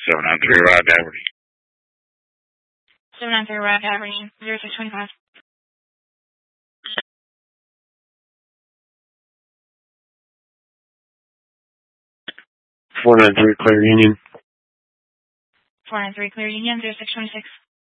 793 Rock Avenue. 793 Rock Avenue, 0625. 493 Clear Union. 493 Clear Union, 0626.